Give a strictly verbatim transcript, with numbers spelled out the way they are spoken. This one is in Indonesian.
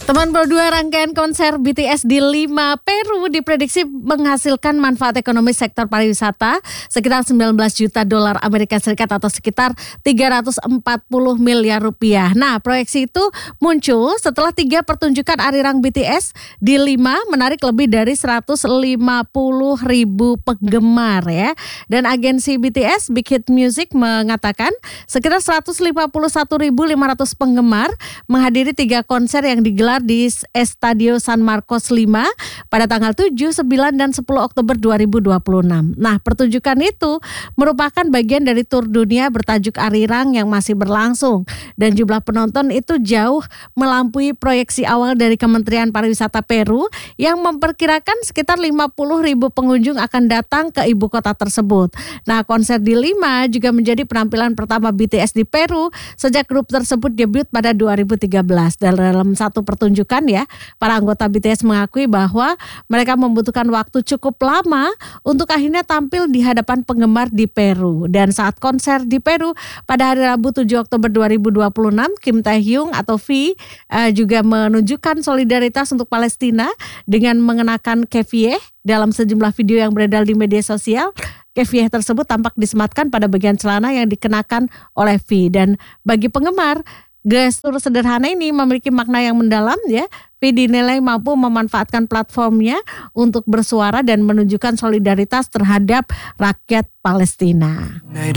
Teman berdua, rangkaian konser B T S di Lima, Peru diprediksi menghasilkan manfaat ekonomi sektor pariwisata sekitar sembilan belas juta dolar Amerika Serikat atau sekitar tiga ratus empat puluh miliar rupiah. Nah, proyeksi itu muncul setelah tiga pertunjukan Arirang B T S di Lima menarik lebih dari seratus lima puluh ribu penggemar ya. Dan agensi B T S Big Hit Music mengatakan sekitar seratus lima puluh satu ribu lima ratus penggemar menghadiri tiga konser yang digelar di Estadio San Marcos lima pada tanggal tujuh, sembilan, dan sepuluh Oktober dua ribu dua puluh enam. Nah, pertunjukan itu merupakan bagian dari tur dunia bertajuk Arirang yang masih berlangsung dan jumlah penonton itu jauh melampaui proyeksi awal dari Kementerian Pariwisata Peru yang memperkirakan sekitar lima puluh ribu pengunjung akan datang ke ibu kota tersebut. Nah, konser di Lima juga menjadi penampilan pertama B T S di Peru sejak grup tersebut debut pada dua ribu tiga belas. Dalam satu pertunjukan ya, para anggota B T S mengakui bahwa mereka membutuhkan waktu cukup lama untuk akhirnya tampil di hadapan penggemar di Peru. Dan saat konser di Peru pada hari Rabu tujuh Oktober dua ribu dua puluh enam, Kim Taehyung atau V uh, juga menunjukkan solidaritas untuk Palestina dengan mengenakan kefieh dalam sejumlah video yang beredar di media sosial. Kefieh tersebut tampak disematkan pada bagian celana yang dikenakan oleh V. Dan bagi penggemar, gestur sederhana ini memiliki makna yang mendalam ya. V dinilai mampu memanfaatkan platformnya untuk bersuara dan menunjukkan solidaritas terhadap rakyat Palestina.